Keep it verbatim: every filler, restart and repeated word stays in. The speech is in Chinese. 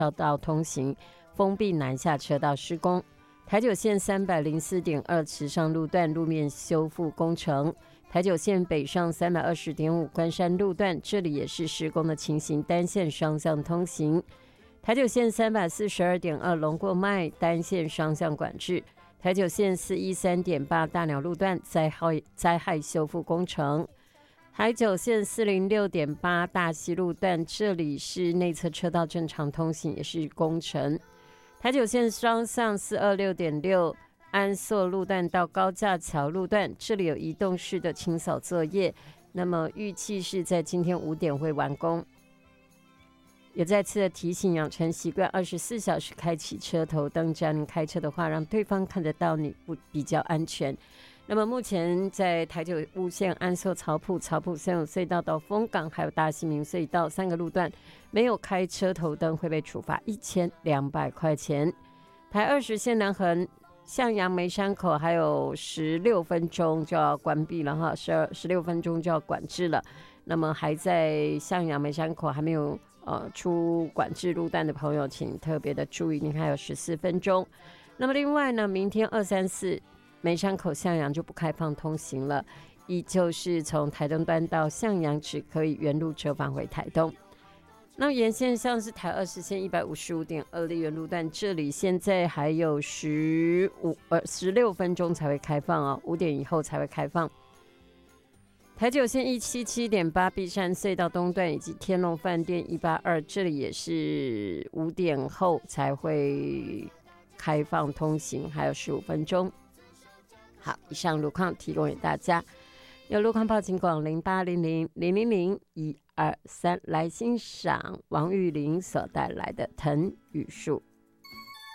道通行，封闭南下车道施工。台九线三百零四点二池上路段路面修复工程，台九线北上三百二十点五关山路段，这里也是施工的情形，单线双向通行。台九线三百四十二点二龙过麦单线双向管制，台九线四一三点八大鸟路段灾害灾害修复工程。台九线四零六点八大溪路段，这里是内侧车道正常通行，也是工程。台九线双向四二六点六安朔路段到高架桥路段，这里有移动式的清扫作业，那么预计是在今天五点会完工。也再次的提醒，养成习惯，二十四小时开启车头灯，这样你开车的话，让对方看得到你，不比较安全。那么目前在台九雾线安朔草埔、草埔森友隧道到丰港，还有大溪明隧道三个路段，没有开车头灯会被处罚一千两百块钱。台二十线南横向阳梅山口还有十六分钟就要关闭了哈，十十六分钟就要管制了。那么还在向阳梅山口还没有呃出管制路段的朋友，请特别的注意，你还有十四分钟。那么另外呢，明天二三四梅山口向阳就不开放通行了，依旧是从台东端到向阳只可以原路折返回台东。那沿线像是台二十线一百五十五点二立园路段，这里现在还有十五呃十六分钟才会开放哦，五点以后才会开放。台九线一七七点八碧山隧道东段以及天龙饭店一八二，这里也是五点后才会开放通行，还有十五分钟。好，以上路况提供给大家，有路况报警广零八零零零零零一二三来欣赏王玉玲所带来的藤与树。